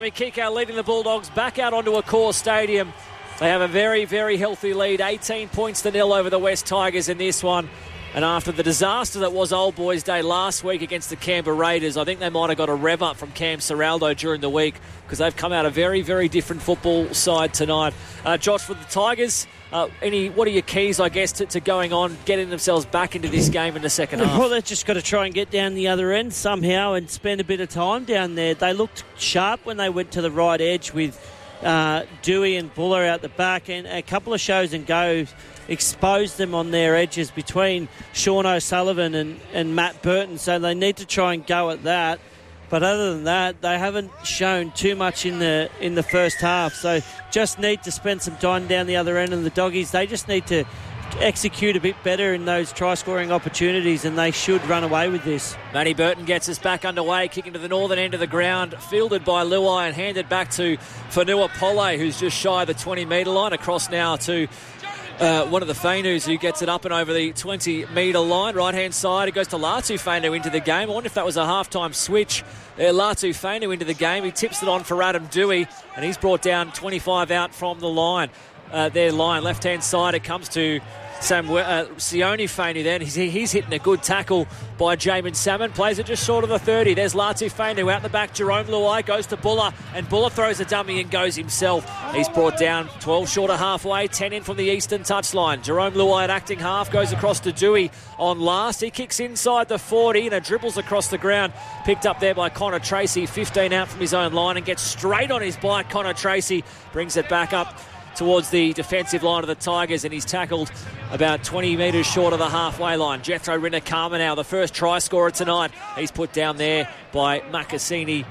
Kikau leading the Bulldogs back out onto a core stadium. They have a very, very healthy lead, 18 points to nil over the West Tigers in this one. And after the disaster that was Old Boys Day last week against the Canberra Raiders, I think they might have got a rev up from Cam Serraldo during the week because they've come out a very, very different football side tonight. Josh, for the Tigers, what are your keys, I guess, to going on, getting themselves back into this game in the second half? Well, they've just got to try and get down the other end somehow and spend a bit of time down there. They looked sharp when they went to the right edge with Dewey and Buller out the back, and a couple of shows and goes exposed them on their edges between Sean O'Sullivan and Matt Burton, so they need to try and go at that. But other than that, they haven't shown too much in the first half, so just need to spend some time down the other end of the Doggies. They just need to execute a bit better in those try-scoring opportunities, and they should run away with this. Matty Burton gets us back underway, kicking to the northern end of the ground, fielded by Luai and handed back to Whanua Pole, who's just shy of the 20-metre line, across now to one of the Fainus who gets it up and over the 20-metre line. Right-hand side, it goes to Latu Fainu into the game. I wonder if that was a half-time switch. Latu Fainu into the game. He tips it on for Adam Dewey, and he's brought down 25 out from the line. Their line, left-hand side, it comes to Sione Fainu then. He's hitting a good tackle by Jamin Salmon. Plays it just short of the 30. There's Latu Fainu out the back. Jerome Luai goes to Buller, and Buller throws a dummy and goes himself. He's brought down 12 short of halfway, 10 in from the eastern touchline. Jerome Luai at acting half goes across to Dewey on last. He kicks inside the 40 and it dribbles across the ground. Picked up there by Connor Tracy, 15 out from his own line, and gets straight on his bike. Connor Tracy brings it back up towards the defensive line of the Tigers, and he's tackled about 20 metres short of the halfway line. Jethro Rinakama now, the first try scorer tonight. He's put down there by Makasini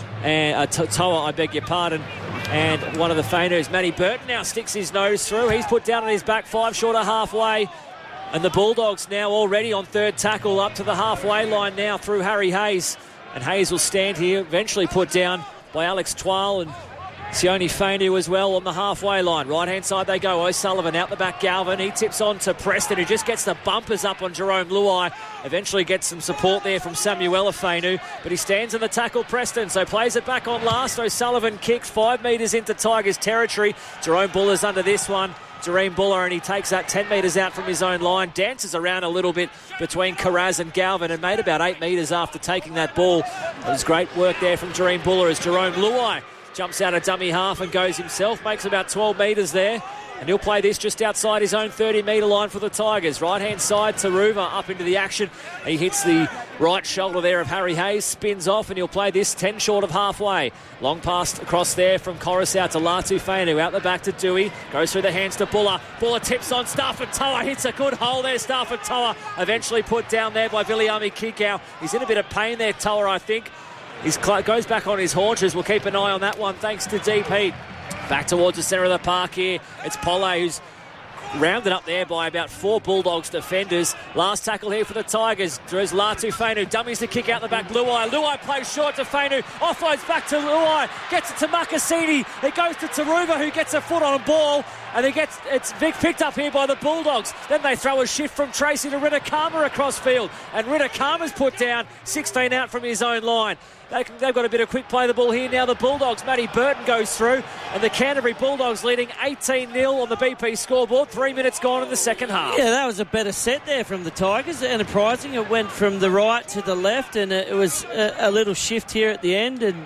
and Toa, I beg your pardon, and one of the Fainus. Matty Burton now sticks his nose through. He's put down on his back, 5 short of halfway, and the Bulldogs now already on third tackle up to the halfway line now through Harry Hayes, and Hayes will stand here, eventually put down by Alex Twal and Sione Fainu as well on the halfway line. Right-hand side they go. O'Sullivan out the back. Galvin. He tips on to Preston, who just gets the bumpers up on Jerome Luai. Eventually gets some support there from Samuela Fainu, but he stands in the tackle, Preston, so plays it back on last. O'Sullivan kicks 5 metres into Tigers territory. Jerome Buller's under this one. Jerome Buller, and he takes that 10 metres out from his own line, dances around a little bit between Karaz and Galvin, and made about 8 metres after taking that ball. It was great work there from Jerome Buller as Jerome Luai jumps out a dummy half and goes himself, makes about 12 metres there, and he'll play this just outside his own 30-metre line for the Tigers. Right-hand side, Taruva up into the action. He hits the right shoulder there of Harry Hayes, spins off, and he'll play this 10 short of halfway. Long pass across there from Coruscant to Latu Fainu, out the back to Dewey, goes through the hands to Buller. Buller tips on Stafford Toa, hits a good hole there, Stafford Toa, eventually put down there by Viliami Kikau. He's in a bit of pain there, Toa, I think. He goes back on his haunches. We'll keep an eye on that one thanks to Deep Heat. Back towards the centre of the park here. It's Pole who's rounded up there by about 4 Bulldogs defenders. Last tackle here for the Tigers. There's Latu Fainu. Dummies to kick out the back. Luai plays short to Fainu. Offloads back to Luai. Gets it to Makasini. It goes to Taruva, who gets a foot on a ball. And it's picked up here by the Bulldogs. Then they throw a shift from Tracy to Rinakama across field. And Rinakama's put down, 16 out from his own line. They've got a bit of quick play the ball here now. The Bulldogs, Matty Burton goes through, and the Canterbury Bulldogs leading 18-0 on the BP scoreboard. 3 minutes gone in the second half. Yeah, that was a better set there from the Tigers. Enterprising. It went from the right to the left, and it was a little shift here at the end, and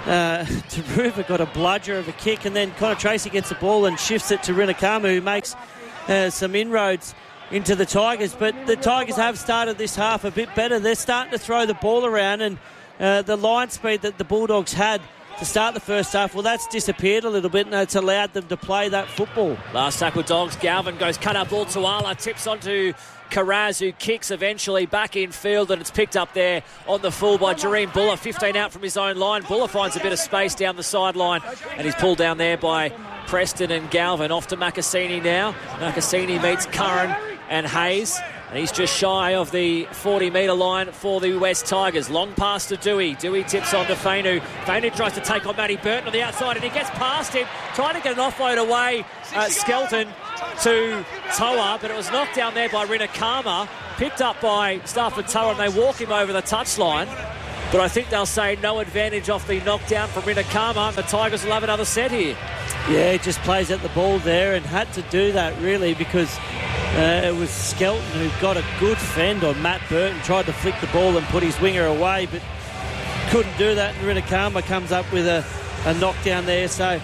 Taruva got a bludger of a kick, and then Connor Tracy gets the ball and shifts it to Rinakama, who makes some inroads into the Tigers. But the Tigers have started this half a bit better. They're starting to throw the ball around, and the line speed that the Bulldogs had to start the first half, well, that's disappeared a little bit, and it's allowed them to play that football. Last tackle, Dogs. Galvin goes cut up ball to Ala, tips onto Karaz, who kicks eventually back in field, and it's picked up there on the full by Jareem Buller, 15 out from his own line. Buller finds a bit of space down the sideline, and he's pulled down there by Preston and Galvin. Off to Makasini now. Makasini meets Curran and Hayes, and he's just shy of the 40-metre line for the West Tigers. Long pass to Dewey. Dewey tips on to Fainu. Fainu tries to take on Matty Burton on the outside, and he gets past him, trying to get an offload away. Skelton to Toa, but it was knocked down there by Rinakama, picked up by Stafford Toa, and they walk him over the touchline. But I think they'll say no advantage off the knockdown from Rinakama. The Tigers will have another set here. Yeah, he just plays at the ball there and had to do that really because it was Skelton who got a good fend on Matt Burton, tried to flick the ball and put his winger away, but couldn't do that. And Rinakama comes up with a knockdown there. So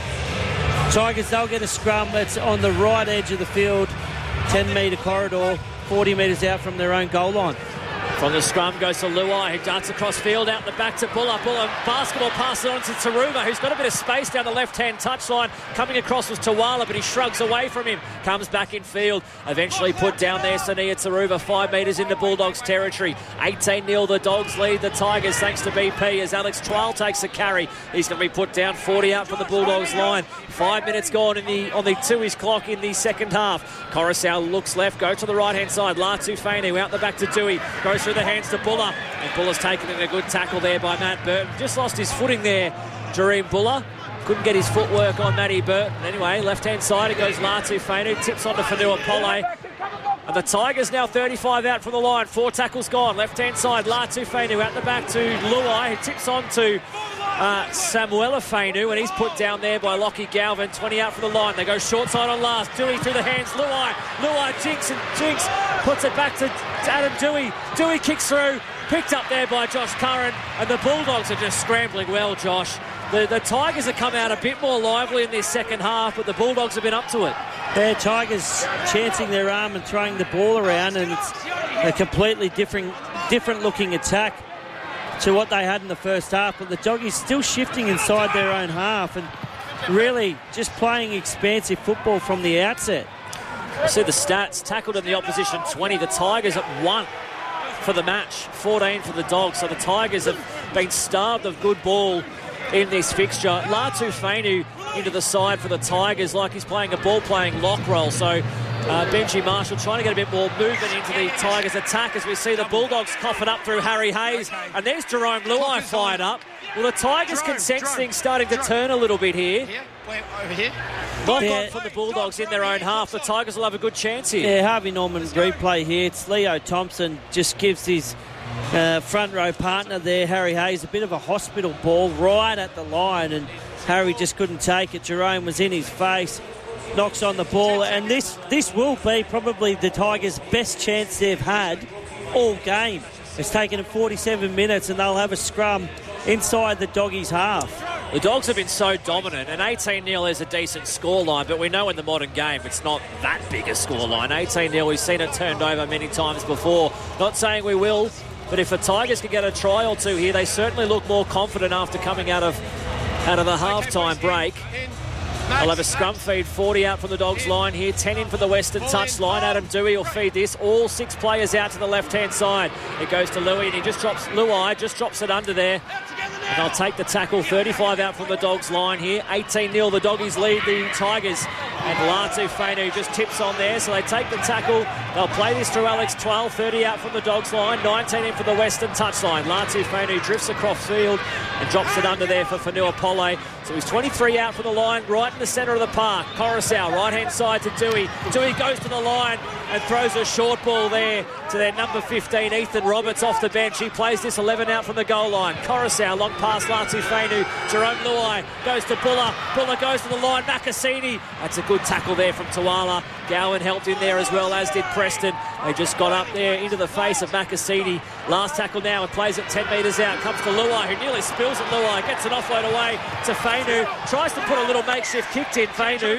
Tigers, they'll get a scrum. It's on the right edge of the field, 10-metre corridor, 40 metres out from their own goal line. From the scrum goes to Luai, who darts across field, out the back to Buller. Buller, basketball passes on to Taruva, who's got a bit of space down the left-hand touchline. Coming across was Tawala, but he shrugs away from him. Comes back in field. Eventually put down there, Sania Taruva, 5 metres into Bulldogs territory. 18-0, the Dogs lead the Tigers thanks to BP as Alex Twal takes the carry. He's going to be put down, 40 out from the Bulldogs line. 5 minutes gone on the 2-ish clock in the second half. Coruscant looks left, go to the right-hand side. Latu Fainu out the back to Dewey. Goes through the hands to Buller, and Buller's taken in a good tackle there by Matt Burton. Just lost his footing there, Jareem Buller. Couldn't get his footwork on Matty Burton. Anyway, left-hand side, it goes Latu Fainu, tips on to Fanua Pole. And the Tigers now 35 out from the line. 4 tackles gone. Left-hand side, Latu Fainu out the back to Luai, who tips on to Samuela Fainu, and he's put down there by Lockie Galvin. 20 out from the line. They go short side on last. Dewey through the hands. Luai jinks, puts it back to Adam Dewey. Dewey kicks through. Picked up there by Josh Curran. And the Bulldogs are just scrambling well, Josh. The Tigers have come out a bit more lively in this second half, but the Bulldogs have been up to it. Yeah, Tigers chancing their arm and throwing the ball around, and it's a completely different looking attack to what they had in the first half. But the Doggies still shifting inside their own half and really just playing expansive football from the outset. See the stats. Tackled in the opposition 20. The Tigers at 1 for the match. 14 for the Dogs. So the Tigers have been starved of good ball in this fixture. Latu Fainu into the side for the Tigers like he's playing a ball-playing lock roll. So Benji Marshall trying to get a bit more movement into the Tigers' attack as we see the Bulldogs coughing up through Harry Hayes. And there's Jerome Luai fired up. Well, the Tigers can sense things starting to turn a little bit here. Over here. Lock on for the Bulldogs in their own half. The Tigers will have a good chance here. Yeah, Harvey Norman's replay here. It's Leo Thompson just gives his front row partner there, Harry Hayes, a bit of a hospital ball right at the line, and Harry just couldn't take it. Jerome was in his face, knocks on the ball, and this will be probably the Tigers' best chance they've had all game. It's taken 47 minutes, and they'll have a scrum inside the Doggies' half. The Dogs have been so dominant, and 18-0 is a decent scoreline, but we know in the modern game it's not that big a scoreline. 18-0, we've seen it turned over many times before. Not saying we will, but if the Tigers can get a try or two here, they certainly look more confident after coming out of the half-time break. They'll have a scrum feed, 40 out from the Dogs line here, 10 in for the Western touch line. Adam Dewey will feed this. All 6 players out to the left-hand side. It goes to Louis, and he just drops it under there. And they'll take the tackle, 35 out from the Dogs line here. 18-0, the Doggies lead the Tigers. And Latu Fainu just tips on there, so they take the tackle. They'll play this through Alex 12, 30 out from the Dogs line, 19 in for the Western touchline. Latu Fainu drifts across field and drops it under there for Fanua Pole. So he's 23 out for the line, right in the centre of the park. Coruscant, right-hand side to Dewey. Dewey goes to the line and throws a short ball there to their number 15, Ethan Roberts, off the bench. He plays this 11 out from the goal line. Coruscant, long pass, Latu Fainu. Jerome Luai goes to Buller. Buller goes to the line. Makasini. That's a good tackle there from Tawala. Gowan helped in there as well, as did Preston. They just got up there into the face of Makasini. Last tackle now, and plays it 10 metres out. Comes to Luai, who nearly spills it. Luai gets an offload away to Fainu. Tries to put a little makeshift kick in, Fainu.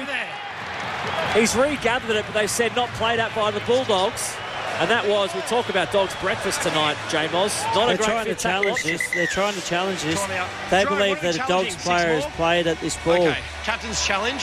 He's regathered it, but they've said not played at by the Bulldogs. And that was, we'll talk about Dogs breakfast tonight, J-Moz. They're trying to challenge this. They're trying to challenge this. They believe that a Dogs player has played at this ball. Okay, captain's challenge.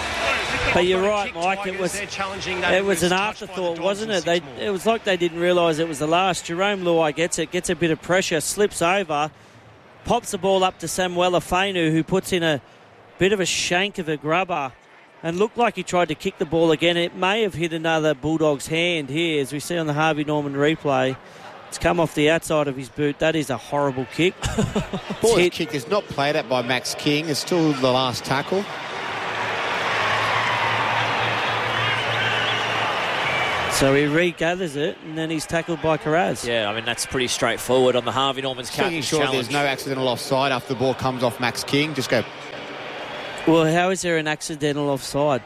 But you're right, Mike. It was an afterthought, wasn't it? It was like they didn't realise it was the last. Jerome Luai gets a bit of pressure, slips over, pops the ball up to Samuela Fainu, who puts in a bit of a shank of a grubber and looked like he tried to kick the ball again. It may have hit another Bulldog's hand here, as we see on the Harvey Norman replay. It's come off the outside of his boot. That is a horrible kick. Ball kick is not played at by Max King. It's still the last tackle. So he regathers it, and then he's tackled by Carraz. Yeah, I mean, that's pretty straightforward on the Harvey Norman's Making captain's sure challenge. there's no accidental offside after the ball comes off Max King. Just go. Well, how is there an accidental offside?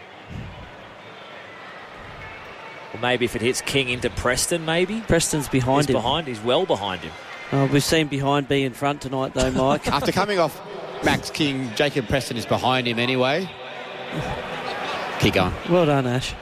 Or maybe if it hits King into Preston, maybe. Preston's behind him. He's well behind him. Oh, we've seen behind be in front tonight, though, Mike. After coming off Max King, Jacob Preston is behind him anyway. Keep going. Well done, Ash.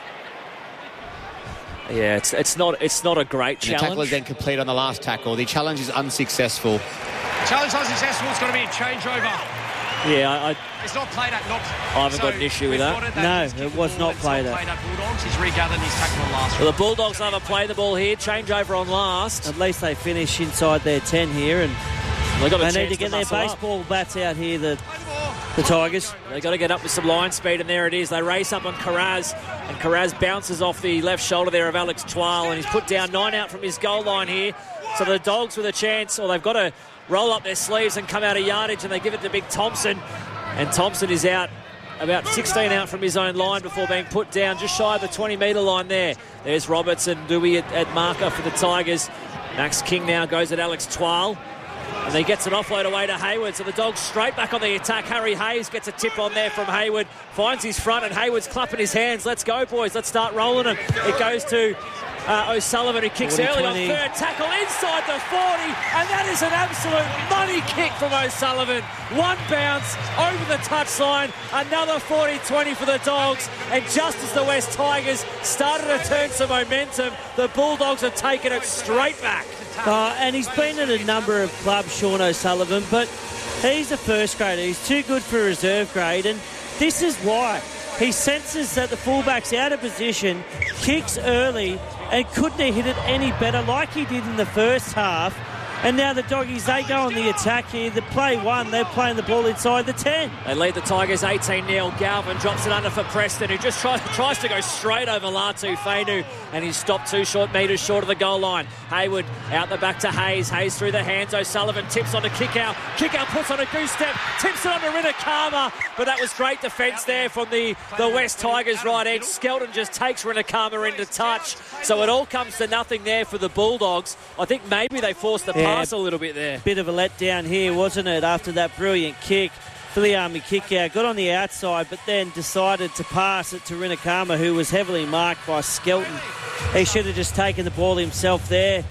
Yeah, it's not a great And the tackle challenge. is then complete on the last tackle. The challenge is unsuccessful. Challenge unsuccessful. It's got to be a changeover. Yeah, It's not played at. Not. I haven't got an issue with that. No, it was not played at. Bulldogs. He's regathered. He's tackled on last. well, the Bulldogs have play the ball here. Change over on last. At least they finish inside their 10 here, and They got a they chance need to get their muscle up. baseball bats out here, the Tigers. They've got to get up with some line speed, and there it is. They race up on Carraz, and Carraz bounces off the left shoulder there of Alex Twal, and he's put down 9 out from his goal line here. So the Dogs with a chance, or they've got to roll up their sleeves and come out of yardage, and they give it to Big Thompson. And Thompson is out, about 16 out from his own line before being put down, just shy of the 20-metre line there. There's Roberts and Dewey at marker for the Tigers. Max King now goes at Alex Twal. And he gets an offload away to Hayward. So the Dogs straight back on the attack. Harry Hayes gets a tip on there from Hayward. Finds his front, and Hayward's clapping his hands. Let's go, boys. Let's start rolling them. It goes to O'Sullivan, who kicks 40, early on 20. third tackle inside the 40. And that is an absolute money kick from O'Sullivan. One bounce over the touchline. Another 40-20 for the Dogs. And just as the West Tigers started to turn some momentum, the Bulldogs have taken it straight back. And he's been at a number of clubs, Sean O'Sullivan, but he's a first grader. He's too good for reserve grade, and this is why. He senses that the fullback's out of position, kicks early, and couldn't have hit it any better like he did in the first half. And now the Doggies, they go on the attack here. The play one, they're playing the ball inside the 10. They lead the Tigers 18-0. Galvin drops it under for Preston, who just tries to go straight over Latu Fainu, and he's stopped 2 metres short of the goal line. Hayward out the back to Hayes. Hayes through the hands. O'Sullivan tips on to Kickout. Kickout puts on a goose step, tips it on to Rinakama, but that was great defence there from the West Tigers right edge. Skelton just takes Rinakama into touch, so it all comes to nothing there for the Bulldogs. I think maybe they forced the pass a little bit there. Bit of a letdown here, wasn't it, after that brilliant kick. Filiami kick out, got on the outside, but then decided to pass it to Rinakama, who was heavily marked by Skelton. He should have just taken the ball himself there.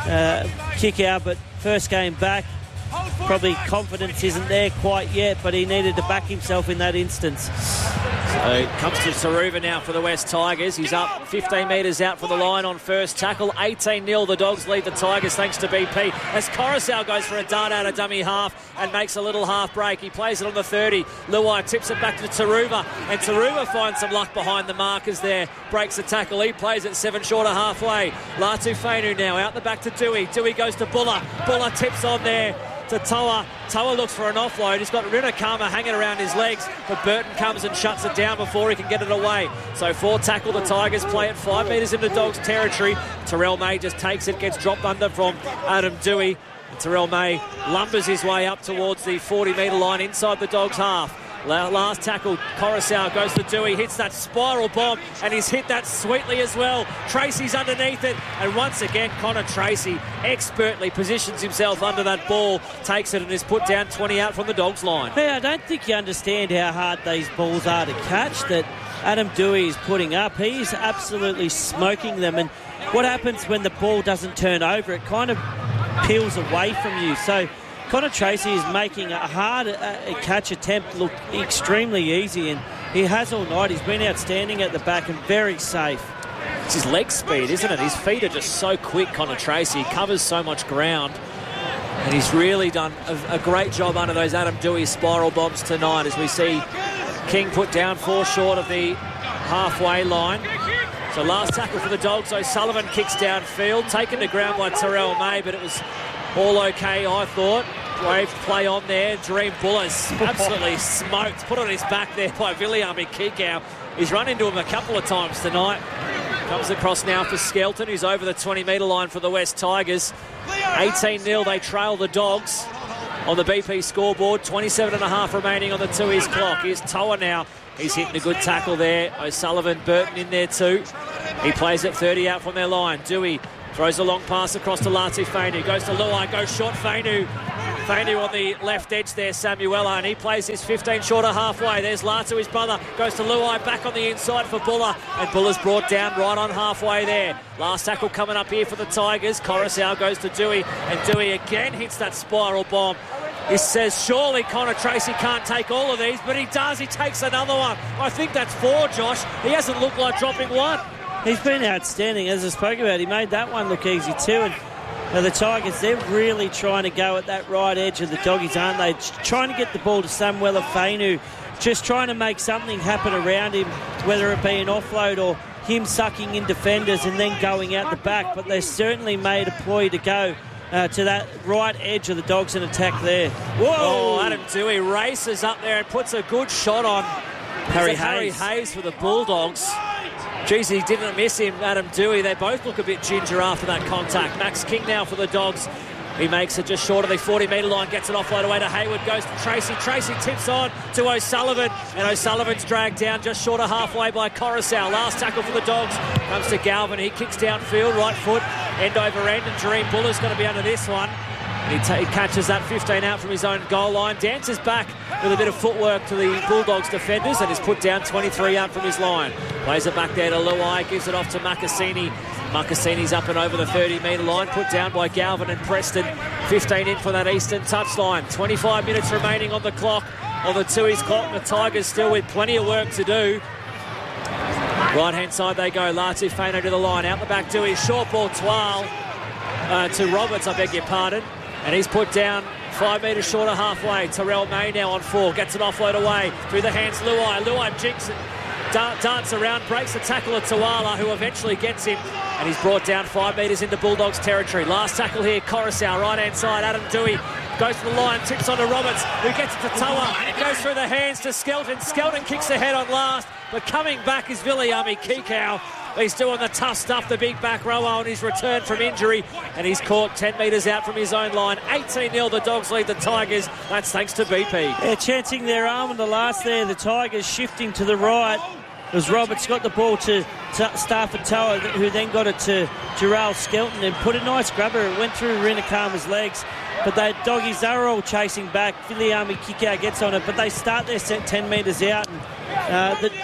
Kick out, but first game back. Probably confidence isn't there quite yet, but he needed to back himself in that instance. So it comes to Saruva now for the West Tigers. He's up 15 metres out from the line on first tackle. 18-0, the Dogs lead the Tigers thanks to BP. As Coruscant goes for a dart out of dummy half and makes a little half break. He plays it on the 30. Luai tips it back to Saruva, and Saruva finds some luck behind the markers there. Breaks the tackle. He plays it 7 short of halfway. Latu Fainu now out the back to Dewey. Dewey goes to Buller. Buller tips on there to Toa. Toa looks for an offload. He's got Rinakama hanging around his legs, but Burton comes and shuts it down before he can get it away. So 4 tackle, the Tigers play it 5 metres into Dogs territory. Terrell May just takes it, gets dropped under from Adam Dewey. And Terrell May lumbers his way up towards the 40-metre line inside the Dogs' half. Last tackle, Coruscant goes to Dewey, hits that spiral bomb, and he's hit that sweetly as well. Tracy's underneath it, and once again, Connor Tracy expertly positions himself under that ball, takes it, and is put down 20 out from the Dogs' line. Yeah, I don't think you understand how hard these balls are to catch that Adam Dewey is putting up. He's absolutely smoking them, and what happens when the ball doesn't turn over? It kind of peels away from you. So Connor Tracy is making a hard catch attempt look extremely easy, and he has all night. He's been outstanding at the back and very safe. It's his leg speed, isn't it? His feet are just so quick, Connor Tracy. He covers so much ground, and he's really done a great job under those Adam Dewey spiral bombs tonight, as we see King put down 4 short of the halfway line. So last tackle for the Dogs. O'Sullivan kicks downfield, taken to ground by Terrell May, but it was all okay, I thought. Brave play on there. Dream Buller's absolutely smoked. Put on his back there by Viliami Kikau. He's run into him a couple of times tonight. Comes across now for Skelton, who's over the 20-metre line for the West Tigers. 18-0, they trail the Dogs. on the BP scoreboard. 27.5 remaining on the Tui's clock. Here's Toa now. He's hitting a good tackle there. O'Sullivan, Burton in there too. He plays it 30 out from their line. Dewey throws a long pass across to Latu Fainu. Goes to Luai, goes short Fainu. Fainu on the left edge there, Samuela, and he plays his 15 shorter halfway. There's Latu, his brother. Goes to Luai, back on the inside for Buller. And Buller's brought down right on halfway there. Last tackle coming up here for the Tigers. Coruscant goes to Dewey, and Dewey again hits that spiral bomb. He says, surely Connor Tracy can't take all of these, but he does. He takes another one. I think that's 4, Josh. He hasn't looked like dropping one. He's been outstanding, as I spoke about. He made that one look easy too. And the Tigers, they're really trying to go at that right edge of the doggies, aren't they? Trying to get the ball to Samuela Fainu, just trying to make something happen around him, whether it be an offload or him sucking in defenders and then going out the back. But they've certainly made a ploy to go to that right edge of the Dogs and attack there. Whoa! Oh, Adam Dewey races up there and puts a good shot on Harry Hayes for the Bulldogs. Geez, he didn't miss him, Adam Dewey. They both look a bit ginger after that contact. Max King now for the Dogs. He makes it just short of the 40-metre line, gets it offload away to Hayward, goes to Tracy. Tracy tips on to O'Sullivan, and O'Sullivan's dragged down just short of halfway by Coruscant. Last tackle for the Dogs comes to Galvin. He kicks downfield, right foot, end over end, and Dream Buller's going to be under this one. He catches that 15 out from his own goal line, dances back with a bit of footwork to the Bulldogs defenders, and is put down 23 out from his line. Plays it back there to Luai, gives it off to Makassini. Makassini's up and over the 30-metre line, put down by Galvin and Preston. 15 in for that eastern touchline. 25 minutes remaining on the clock, on the Tui's clock. The Tigers still with plenty of work to do. Right-hand side they go. Latu Fainu to the line. Out the back, Dewey. Short ball, Twal to Roberts, I beg your pardon. And he's put down 5 metres short of halfway. Terrell May now on 4. Gets an offload away. Through the hands, Luai. Luai jinks it. Darts around, breaks the tackle of Tuala, who eventually gets him. And he's brought down 5 metres into Bulldogs territory. Last tackle here, Coruscant, right-hand side. Adam Dewey goes to the line, tips onto Roberts, who gets it to Toa. Goes through the hands to Skelton. Skelton kicks ahead on last. But coming back is Viliami Kikau. He's doing the tough stuff, the big back rower on his return from injury, and he's caught 10 metres out from his own line. 18-0, the Dogs lead the Tigers. That's thanks to BP. Yeah, chancing their arm on the last there. The Tigers shifting to the right. As Roberts got the ball to Stafford Toa, who then got it to Jarrell Skelton and put a nice grabber. It went through Rinakama's legs. But the Doggies, they were all chasing back. Viliami Kikau gets on it, but they start their set 10 metres out. And the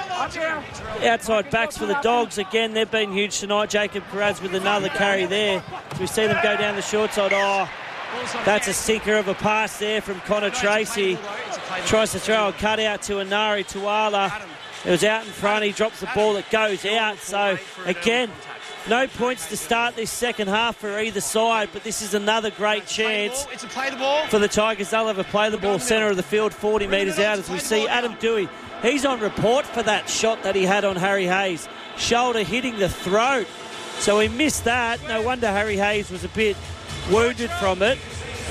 outside backs for the Dogs, again, they've been huge tonight. Jacob Carraz with another carry there. So we see them go down the short side. Oh, that's a stinker of a pass there from Connor Tracy. Tries to throw a cut out to Anari Tuala. It was out in front. He drops the ball. It goes out. So, again, no points to start this second half for either side, but this is another great chance for the Tigers. They'll have a play the ball centre of the field, 40 metres out, as we see Adam Dewey. He's on report for that shot that he had on Harry Hayes. Shoulder hitting the throat. So he missed that. No wonder Harry Hayes was a bit wounded from it.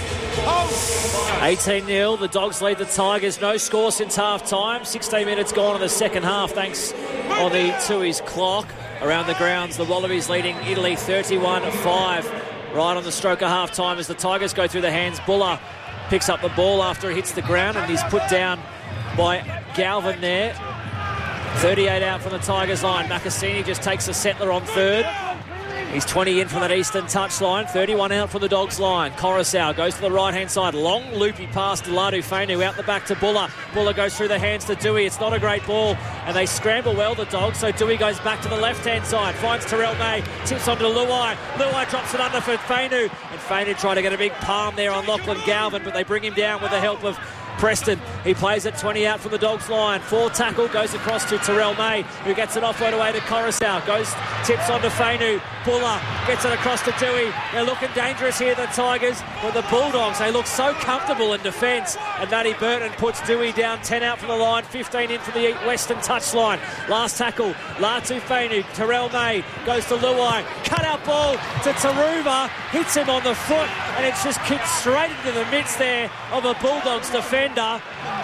18-0, the Dogs lead the Tigers. No score since half-time. 16 minutes gone in the second half, thanks on the Tui's clock. Around the grounds, the Wallabies leading Italy 31-5. Right on the stroke of half-time as the Tigers go through the hands. Buller picks up the ball after it hits the ground, and he's put down by Galvin there. 38 out from the Tigers line. Makassini just takes a settler on third. He's 20 in from that eastern touchline. 31 out from the Dogs line. Coruscant goes to the right-hand side. Long loopy pass to Latu Fainu. Out the back to Buller. Buller goes through the hands to Dewey. It's not a great ball. And they scramble well, the Dogs. So Dewey goes back to the left-hand side. Finds Terrell May. Tips onto Luai. Luai drops it under for Fainu. And Fainu trying to get a big palm there on Lachlan Galvin. But they bring him down with the help of Preston. He plays it 20 out from the Dogs line. 4 tackle, goes across to Terrell May, who gets it offload away to Coruscant. Tips onto Fainu. Buller gets it across to Dewey. They're looking dangerous here, the Tigers. But the Bulldogs, they look so comfortable in defence. And Matty Burton puts Dewey down. 10 out from the line, 15 in from the western touchline. Last tackle, Latu Fainu. Terrell May goes to Luai. Cut out ball to Taruva. Hits him on the foot. And it's just kicked straight into the midst there of a Bulldogs defender.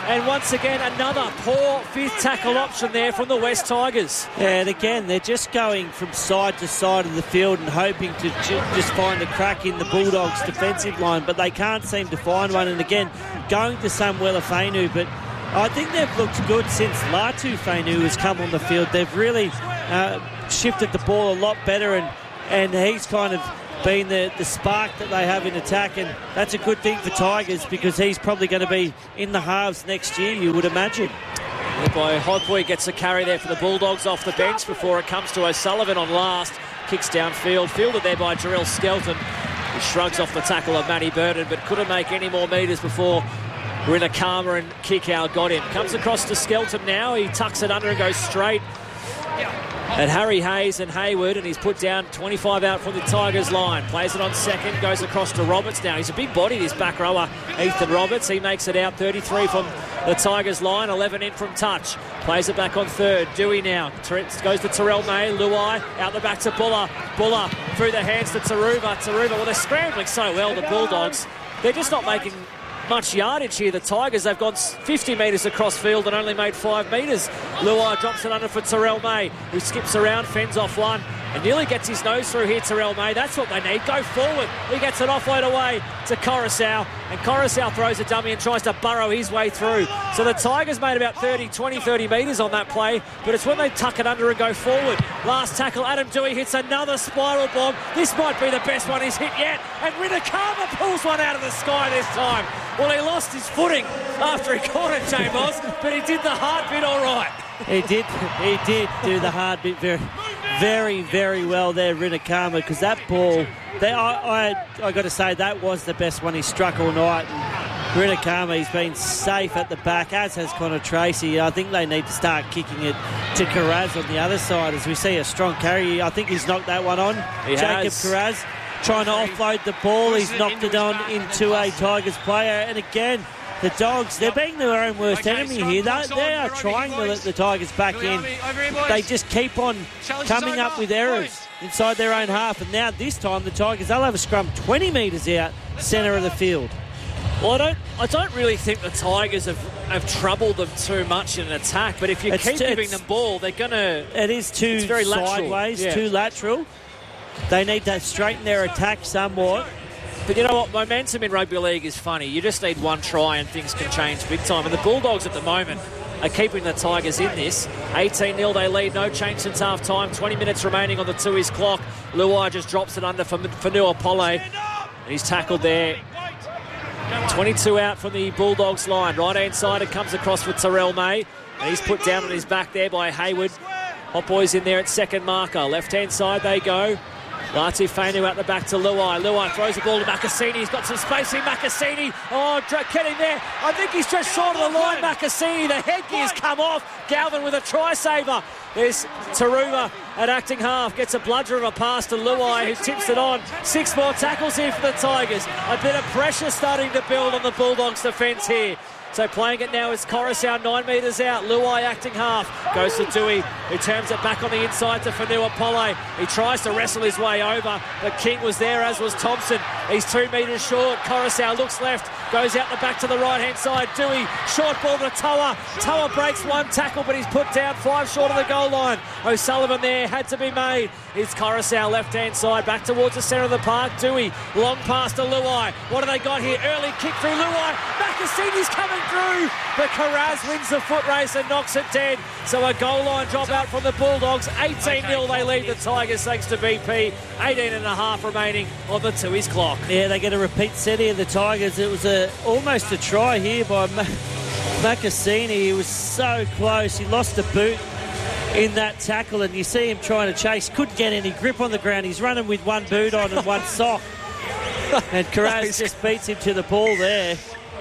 And once again, another poor fifth tackle option there from the West Tigers. Yeah, and again, they're just going from side to side of the field and hoping to just find a crack in the Bulldogs' defensive line, but they can't seem to find one. And again, going to Samuela Fainu, but I think they've looked good since Latu Fainu has come on the field. They've really shifted the ball a lot better, and he's kind of been the spark that they have in attack, and that's a good thing for Tigers because he's probably going to be in the halves next year, you would imagine. By Hogboy gets a carry there for the Bulldogs off the bench before it comes to O'Sullivan on last. Kicks downfield, fielded there by Jarrell Skelton. He shrugs off the tackle of Matty Burton, but couldn't make any more metres before Rinakama and Kikau got him. Comes across to Skelton now. He tucks it under and goes straight at Harry Hayes and Hayward, and he's put down 25 out from the Tigers line. Plays it on second, goes across to Roberts now. He's a big body, this back rower, Ethan Roberts. He makes it out, 33 from the Tigers line, 11 in from touch. Plays it back on third. Dewey now. Goes to Terrell May. Luai out the back to Buller. Buller through the hands to Taruva. Well, they're scrambling so well, the Bulldogs. They're just not making much yardage here. The Tigers, they've gone 50 metres across field and only made 5 metres. Luai drops it under for Terrell May, who skips around, fends off one, and nearly gets his nose through here, Terrell May. That's what they need. Go forward. He gets it offload away to Coruscant, and Coruscant throws a dummy and tries to burrow his way through. So the Tigers made about 20-30 metres on that play, but it's when they tuck it under and go forward. Last tackle, Adam Dewey hits another spiral bomb. This might be the best one he's hit yet, and Rinakama pulls one out of the sky this time. Well, he lost his footing after he caught it, J-Boss, but he did the hard bit all right. He did do the hard bit very, very well there, Rinakama, because that ball, I got to say, that was the best one he struck all night. And Rinakama, he's been safe at the back, as has Connor Tracy. I think they need to start kicking it to Karaz on the other side as we see a strong carry. I think he's knocked that one on. Jacob Karaz trying to offload the ball. He's knocked it on into a Tigers player. And again, the Dogs, they're being their own worst enemy here. They are trying to let the Tigers back in. They just keep on coming up with errors inside their own half. And now this time the Tigers, they'll have a scrum 20 metres out centre of the field. Well, I don't really think the Tigers have troubled them too much in an attack, but if you keep giving them ball, they're going to... It is too sideways, too lateral. They need to straighten their attack somewhat. But you know what? Momentum in rugby league is funny. You just need one try and things can change big time. And the Bulldogs at the moment are keeping the Tigers in this. 18-0 they lead. No change since half-time. 20 minutes remaining on the Tui's clock. Luai just drops it under for Fanua Pole. And he's tackled there. 22 out from the Bulldogs line. Right-hand side, it comes across for Terrell May. And he's put down on his back there by Hayward. Hot Boys in there at second marker. Left-hand side they go. Latu Fainu out the back to Luai. Luai throws the ball to Makassini. He's got some space here. Makassini. Oh, getting there. I think he's just short of the line. Makassini. The headgear's come off. Galvin with a try-saver. There's Taruva at acting half. Gets a bludger of a pass to Luai, who tips it on. 6 more tackles here for the Tigers. A bit of pressure starting to build on the Bulldogs' defence here. So playing it now is Coruscant 9 metres out. Luai acting half. Goes to Dewey, who turns it back on the inside to Fanua Pole. He tries to wrestle his way over, but King was there, as was Thompson. He's 2 metres short. Coruscant looks left, goes out the back to the right-hand side. Dewey, short ball to Toa. Toa breaks one tackle, but he's put down 5 short of the goal line. O'Sullivan there, had to be made. It's Coruscant left-hand side, back towards the centre of the park. Dewey, long pass to Luai. What do they got here? Early kick through Luai. Makassini's coming through, but Karaz wins the foot race and knocks it dead. So a goal line drop out from the Bulldogs. 18-0 they lead the Tigers thanks to BP. 18 and a half remaining on the Tui's clock. Yeah, they get a repeat set here, the Tigers. It was almost a try here by Makassini. He was so close. He lost the boot in that tackle, and you see him trying to chase. Couldn't get any grip on the ground. He's running with one boot on and one sock. And Karaz just beats him to the ball there.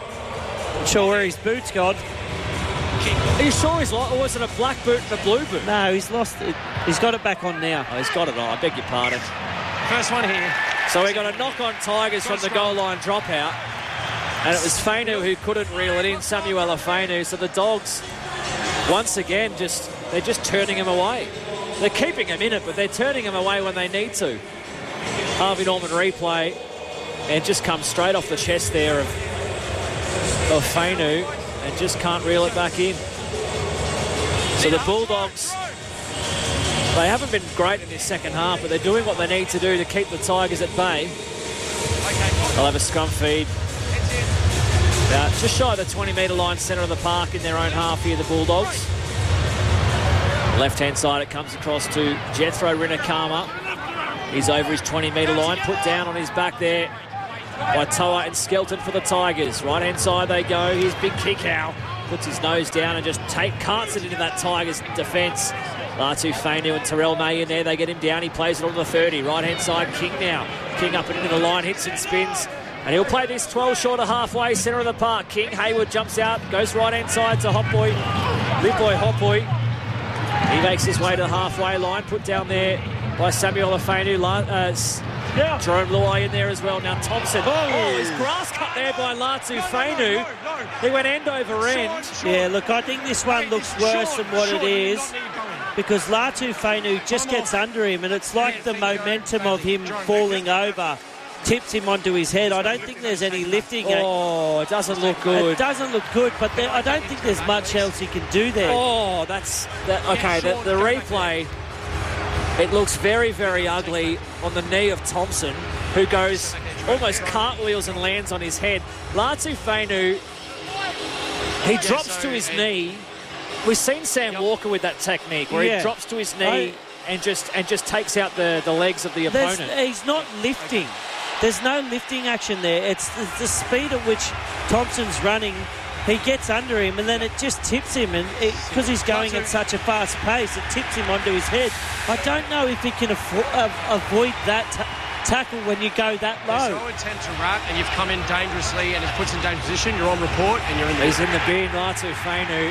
Not sure where his boot's gone. Are you sure he's lost, or was it a black boot and a blue boot? No, he's lost it. He's got it back on now. Oh, he's got it on. I beg your pardon. First one here. So we got a knock on Tigers from the goal line dropout. And it was Fainu who couldn't reel it in, Samuela Fainu. So the Dogs, once again, they're just turning him away. They're keeping him in it, but they're turning him away when they need to. Harvey Norman replay, and it just comes straight off the chest there of Fainu. and just can't reel it back in. So the Bulldogs, they haven't been great in this second half, but they're doing what they need to do to keep the Tigers at bay. They'll have a scrum feed. Just shy of the 20-metre line, centre of the park in their own half here, the Bulldogs. Left-hand side, it comes across to Jethro Rinakama. He's over his 20-metre line, put down on his back there by Toa and Skelton for the Tigers. Right-hand side they go. Here's Big Kikau. Puts his nose down and just carts it into that Tigers defence. Latu Fainu and Terrell May in there. They get him down. He plays it on the 30. Right-hand side, King now. King up and into the line, hits and spins. And he'll play this 12 short of halfway, centre of the park. King Hayward jumps out, goes right-hand side to Hotboy. Big boy Hotboy. He makes his way to the halfway line, put down there by Samuel Afenu. Jerome Luai in there as well. Now Thompson. Oh, his grass cut there by Latu Fainu. He went end over end. Yeah, look, I think this one looks worse than what it is, because Latu Fainu just gets under him, and it's like the momentum of him falling over tips him onto his head. I don't think there's any lifting. Oh, it doesn't look good. It doesn't look good, but I don't think there's much else he can do there. Oh, okay. The replay, it looks very, very ugly on the knee of Thompson, who goes almost cartwheels and lands on his head. Latu Fainu, he drops to his knee. We've seen Sam Walker with that technique where he drops to his knee and just takes out the legs of the opponent. He's not lifting. There's no lifting action there. It's the speed at which Thompson's running. He gets under him and then it just tips him, and because he's going at such a fast pace, it tips him onto his head. I don't know if he can avoid that tackle when you go that low. There's no intent to rat, and you've come in dangerously, and it puts in dangerous position. You're on report, and you're in the... He's in the bin, Latu Fainu.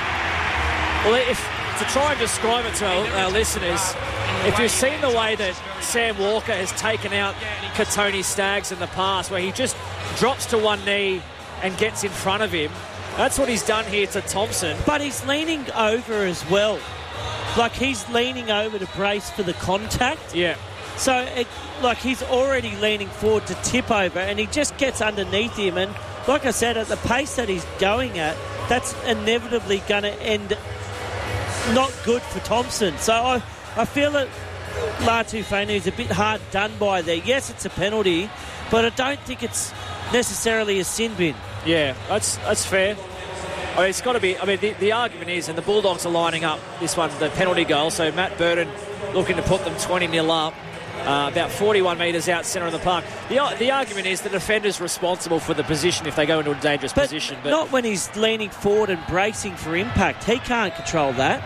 Well, to try and describe it to our listeners, if you've seen the way that Sam Walker has taken out Katoni Staggs in the past, where he just drops to one knee and gets in front of him, that's what he's done here to Thompson. But he's leaning over as well. Like, he's leaning over to brace for the contact. Yeah. So, he's already leaning forward to tip over, and he just gets underneath him. And like I said, at the pace that he's going at, that's inevitably going to end not good for Thompson. So I feel that Latu Fainu is a bit hard done by there. Yes, it's a penalty, but I don't think it's necessarily a sin bin. Yeah, that's fair. I mean, it's got to be. I mean, the argument is, and the Bulldogs are lining up this one, the penalty goal. So Matt Burton looking to put them 20-0 up, about 41 metres out centre of the park. The argument is the defender's responsible for the position if they go into a dangerous position. But not when he's leaning forward and bracing for impact. He can't control that.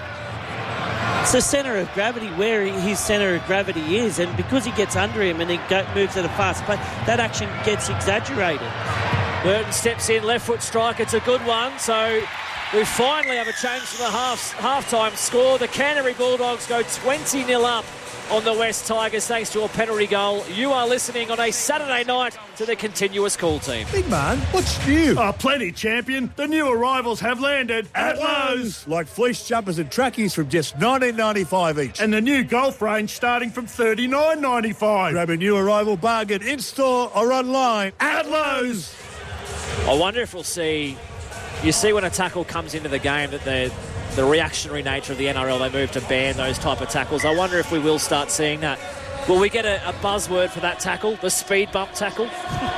It's the centre of gravity, where his centre of gravity is, and because he gets under him and he moves at a fast pace, that action gets exaggerated. Burton steps in, left foot strike. It's a good one. So we finally have a change to the half-time score. The Canterbury Bulldogs go 20-0 up on the West Tigers thanks to a penalty goal. You are listening on a Saturday night to the Continuous Call team. Big man, what's new? Oh, plenty, champion. The new arrivals have landed at Lowe's. Like fleece jumpers and trackies from just $19.95 each. And the new golf range starting from $39.95. Grab a new arrival bargain in-store or online at Lowe's. I wonder if we'll see... You see when a tackle comes into the game that the reactionary nature of the NRL, they move to ban those type of tackles. I wonder if we will start seeing that. Will we get a buzzword for that tackle, the speed bump tackle?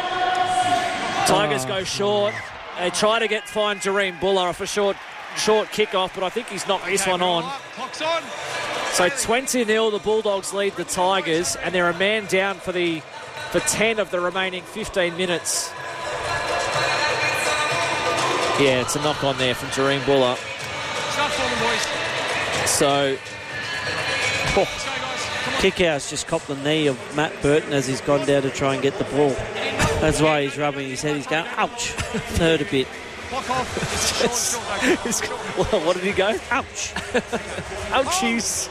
Tigers go short. They try to find Jareem Buller off a short kick-off, but I think he's knocked this one on. Clock's on. So 20-0, the Bulldogs lead the Tigers, and they're a man down for 10 of the remaining 15 minutes. Yeah, it's a knock on there from Jareem Buller. Start falling, boys. So, Kickhouse just copped the knee of Matt Burton as he's gone down to try and get the ball. That's why he's rubbing his head. He's going, ouch. Hurt a bit. Clock off. What did he go? Ouch. Ouchies.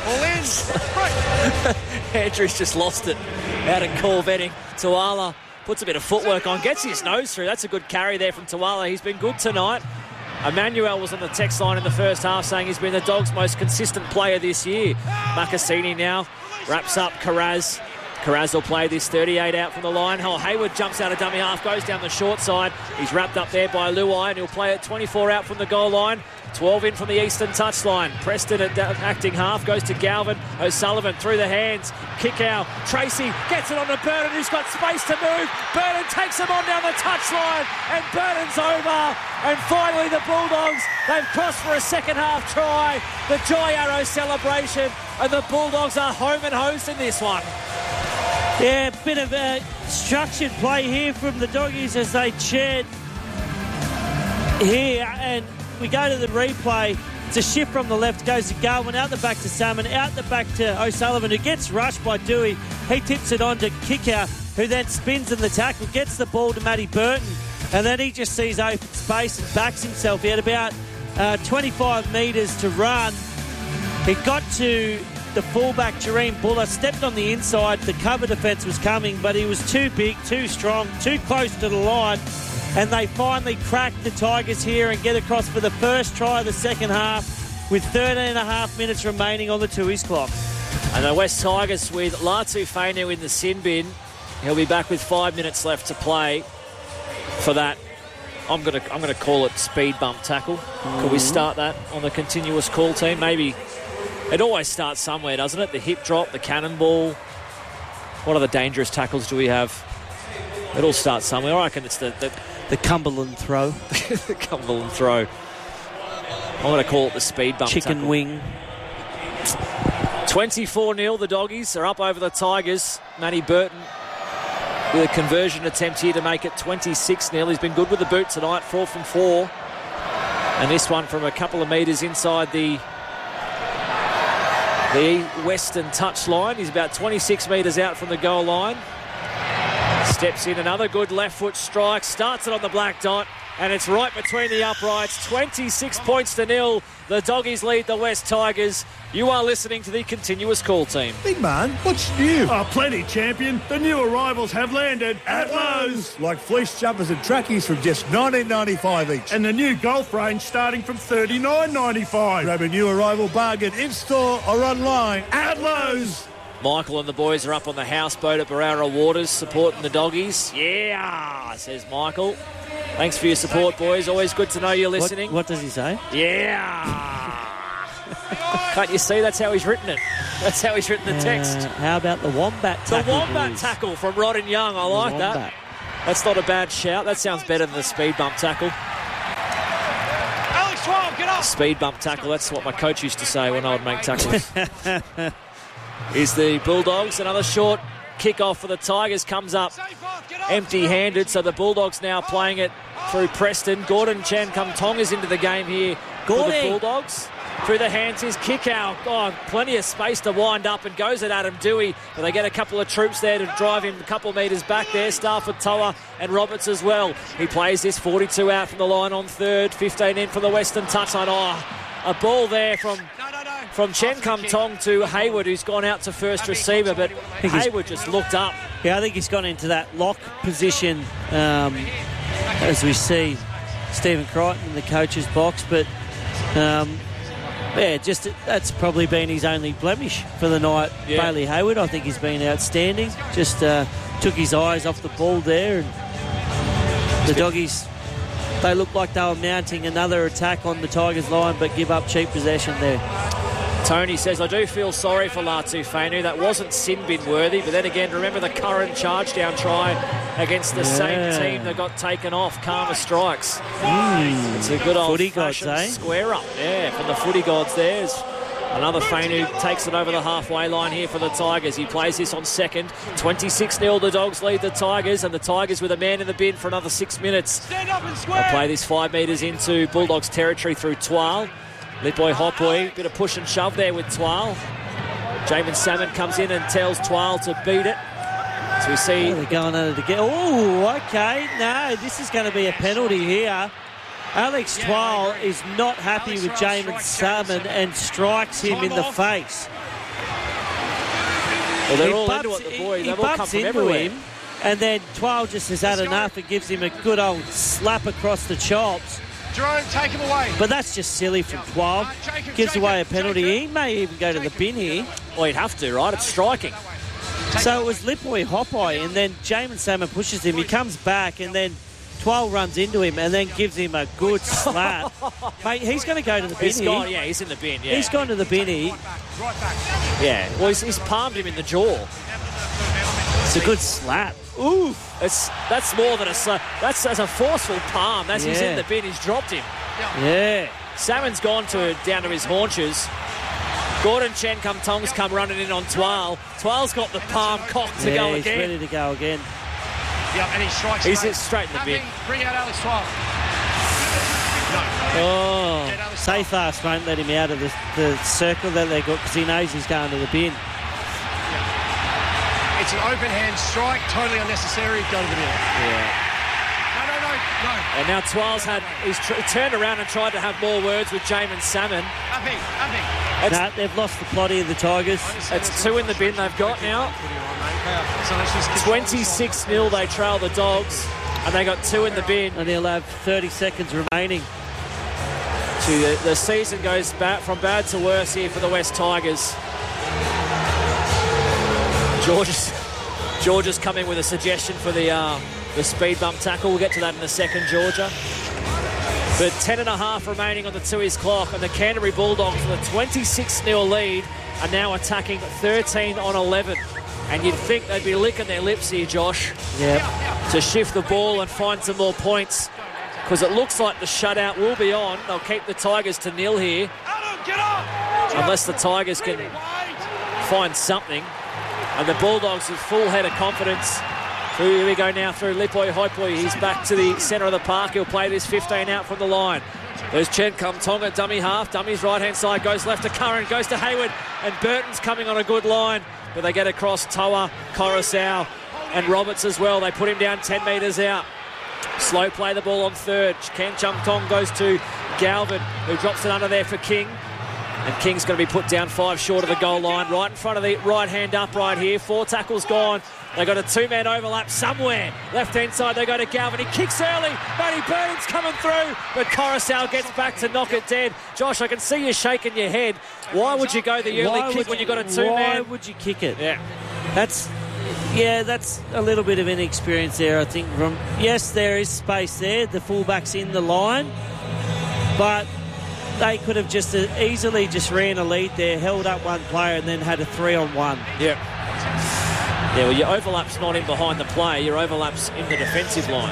All in. Andrews just lost it out in Corvetting. Tuala puts a bit of footwork on, gets his nose through. That's a good carry there from Tuala. He's been good tonight. Emmanuel was on the text line in the first half saying he's been the Dogs' most consistent player this year. Makasini now wraps up Karaz. Carraz will play this 38 out from the line. Oh, Hayward jumps out of dummy half, goes down the short side. He's wrapped up there by Luai, and he'll play it 24 out from the goal line. 12 in from the eastern touchline. Preston at acting half goes to Galvin. O'Sullivan through the hands. Kick out. Tracy gets it on to Burton, who's got space to move. Burton takes him on down the touchline, and Burton's over. And finally the Bulldogs, they've crossed for a second half try. The Joy Arrow celebration, and the Bulldogs are home and host in this one. Yeah, a bit of a structured play here from the Doggies as they chant here, and we go to the replay. It's a shift from the left, goes to Garwin, out the back to Salmon, out the back to O'Sullivan, who gets rushed by Dewey. He tips it on to Kickout, who then spins in the tackle, gets the ball to Matty Burton, and then he just sees open space and backs himself. He had about 25 metres to run. He got to the fullback, Jareem Buller, stepped on the inside. The cover defence was coming, but he was too big, too strong, too close to the line. And they finally crack the Tigers here and get across for the first try of the second half with 13.5 minutes remaining on the Tooheys clock. And the West Tigers with Latu Fainu in the sin bin. He'll be back with 5 minutes left to play for that. I'm gonna call it speed bump tackle. Could we start that on the continuous call team? Maybe. It always starts somewhere, doesn't it? The hip drop, the cannonball. What other dangerous tackles do we have? It all starts somewhere. I reckon it's the Cumberland throw. the Cumberland throw. I'm going to call it the speed bump Chicken tackle. wing. 24-0, the Doggies are up over the Tigers. Matty Burton with a conversion attempt here to make it 26-0. He's been good with the boot tonight, 4 from 4. And this one from a couple of metres inside the western touch line. He's about 26 metres out from the goal line. Steps in, another good left foot strike, starts it on the black dot, and it's right between the uprights. 26 points to 0. The Doggies lead the West Tigers. You are listening to the continuous call team. Big man, what's new? Oh, plenty, champion. The new arrivals have landed at Lowe's. Like fleece jumpers and trackies from just $19.95 each. And the new golf range starting from $39.95. Grab a new arrival bargain in-store or online At Lowe's. Michael and the boys are up on the houseboat at Barara Waters supporting the Doggies. Yeah, says Michael. Thanks for your support, boys. Always good to know you're listening. What does he say? Yeah. Can't you see? That's how he's written it. That's how he's written the text. How about the Wombat tackle? The Wombat boys? tackle from Rodden Young. I like that. That's not a bad shout. That sounds better than the speed bump tackle. Alex Twelve, get up! Speed bump tackle. That's what my coach used to say when I would make tackles. Is the Bulldogs. Another short kick-off for the Tigers comes up empty-handed, so the Bulldogs now playing it through Preston. Gordon Chan Kum-Tong is into the game here for the Bulldogs. Through the hands, his kick out. Oh, plenty of space to wind up, and goes at Adam Dewey. But they get a couple of troops there to drive him a couple of metres back there. Stafford, Toa and Roberts as well. He plays this 42 out from the line on third. 15 in from the western touchline. Oh, a ball there from Chen Kum-Tong to Hayward, who's gone out to first receiver, but Hayward just looked up. Yeah, I think he's gone into that lock position as we see Stephen Crichton in the coach's box, but that's probably been his only blemish for the night. Yeah. Bailey Hayward, I think he's been outstanding. Just took his eyes off the ball there, and the Doggies, they look like they were mounting another attack on the Tigers line, but give up cheap possession there. Tony says, I do feel sorry for Latu Fainu. That wasn't sin bin worthy, but then again, remember the current charge down try against the same team that got taken off. Karma strikes. It's a good old fashioned square up. Yeah, from the footy gods. There's another Fainu takes it over the halfway line here for the Tigers. He plays this on second. 26-0, the Dogs lead the Tigers, and the Tigers with a man in the bin for another 6 minutes. Stand up and square. They'll play this 5 metres into Bulldogs territory through Twal. Litboy Hopboy, bit of push and shove there with Twal. Jamin Salmon comes in and tells Twal to beat it. So we see... they're going at it again. Oh, okay. No, this is going to be a penalty here. Alex Twal is not happy with Jamin Salmon and strikes him in the face. Well, they're all into it, the boys. They've all come from everywhere. Him, and then Twal just has had enough and gives him a good old slap across the chops. Jerome, take him away. But that's just silly from 12. Gives away a penalty. He may even go to the bin here. Well, he'd have to, right? It's striking. So it was Lipoi Hopai, and then Jamin Salmon pushes him. He comes back, and then Twal runs into him and then gives him a good slap. Mate, he's going to go to the bin. He's in the bin, yeah. He's gone to the bin. Yeah, well, he's palmed him in the jaw. It's a good slap. Ooh. That's more than a slap. That's a forceful palm. He's in the bin. He's dropped him. Yeah. Salmon's gone down to his haunches. Gordon Chen Tong's come running in on Twal. Twal's got the palm cocked to go again. He's ready to go again. Yeah, and he strikes. He's straight in the bin. Bring out Alex Twal. Oh, Safeast won't let him out of the circle that they got because he knows he's going to the bin. It's an open hand strike, totally unnecessary. Go to the bin. Yeah. No. And now Twal's he's turned around and tried to have more words with Jamin Salmon. Nothing. No, they've lost the plot here, the Tigers. It's 2 in the bin they've got now. 26-0 they trail the Dogs, and they got 2 in the bin. And they'll have 30 seconds remaining. The season goes from bad to worse here for the West Tigers. Georgia's come in with a suggestion for the speed bump tackle. We'll get to that in a second, Georgia. But 10.5 remaining on the Tui's clock, and the Canterbury Bulldogs with a 26-0 lead are now attacking 13 on 11. And you'd think they'd be licking their lips here, Josh, to shift the ball and find some more points, because it looks like the shutout will be on. They'll keep the Tigers to 0 here, unless the Tigers can find something. And the Bulldogs with full head of confidence. Here we go now through Lipoi Hoipoi. He's back to the centre of the park. He'll play this 15 out from the line. There's Chen Kum-Tonga, dummy half. Dummy's right-hand side, goes left to Curran, goes to Hayward, and Burton's coming on a good line. But they get across Toa, Coruscant, and Roberts as well. They put him down 10 metres out. Slow play the ball on third. Ken Chung-Tong goes to Galvin, who drops it under there for King. And King's going to be put down 5 short of the goal line. Right in front of the right-hand upright here. 4 tackles gone. They got a 2-man overlap somewhere. Left-hand side, they go to Galvin. He kicks early. Matty Burns coming through. But Coruscant gets back to knock it dead. Josh, I can see you shaking your head. Why would you go the early kick when you got a 2-man? Why would you kick it? Yeah. That's a little bit of inexperience there, I think. Yes, there is space there. The fullback's in the line. But they could have just easily just ran a lead there, held up one player, and then had a 3-on-1. Yeah. Yeah, well, your overlap's not in behind the play. Your overlap's in the defensive line.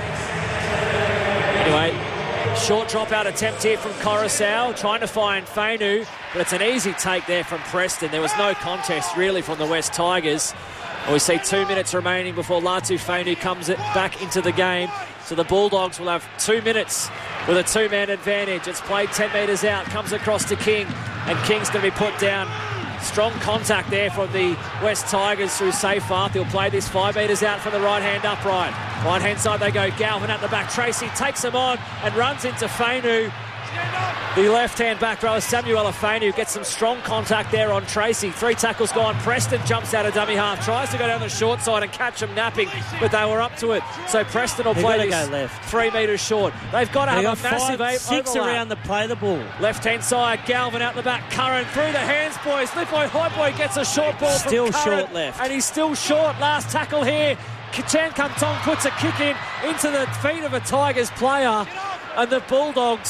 Anyway, short drop-out attempt here from Coruscant, trying to find Fainu, but it's an easy take there from Preston. There was no contest, really, from the West Tigers. And we see 2 minutes remaining before Latu Fainu comes back into the game. So the Bulldogs will have 2 minutes with a 2-man advantage. It's played 10 metres out, comes across to King, and King's going to be put down. Strong contact there from the West Tigers through Seyfarth. He'll play this 5 metres out from the right-hand upright. Right-hand side they go. Galvin at the back. Tracy takes him on and runs into Fainu. The left-hand back rower, Samuel Fainu, gets some strong contact there on Tracy. 3 tackles gone. Preston jumps out of dummy half, tries to go down the short side and catch him napping, but they were up to it. So Preston will play this left. 3 metres short. They've got to have a massive 5-6 overlap. around to play the ball. Left-hand side, Galvin out the back. Curran through the hands, boys. Lipoi Hoipoi gets a short ball still from Curran. Short left. And he's still short. Last tackle here. Chen Kum-Tong puts a kick into the feet of a Tigers player. And the Bulldogs,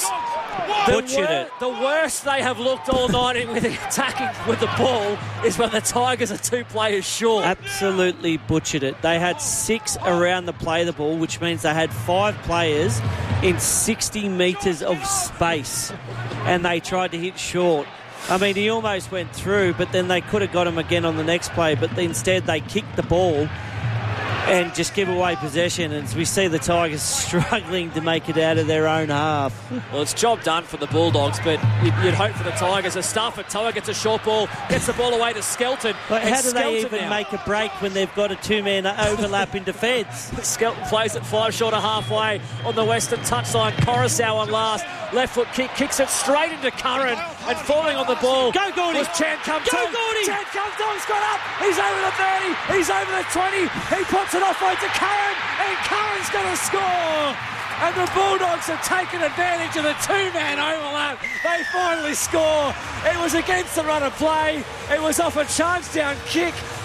the worst they have looked all night in with attacking with the ball is when the Tigers are 2 players short. Absolutely butchered it. They had 6 around the play the ball, which means they had 5 players in 60 metres of space, and they tried to hit short. I mean, he almost went through, but then they could have got him again on the next play, but instead they kicked the ball and just give away possession, and we see the Tigers struggling to make it out of their own half. Well, it's job done for the Bulldogs, but you'd hope for the Tigers. A stuff at Toa gets a short ball, gets the ball away to Skelton. But how do they even make a break when they've got a 2-man overlap in defence? Skelton plays it 5 short of halfway on the western touchline. Coruscant on last. Left foot kick, kicks it straight into Curran, and falling on the ball Go Gordy! was Chen Kum-Tong. Go Gordy! Chen Kum-Tong's got up. He's over the 30. He's over the 20. He puts it off right to Curran, and Curran's going to score. And the Bulldogs have taken advantage of the 2-man overlap. They finally score. It was against the run of play. It was off a charge down kick.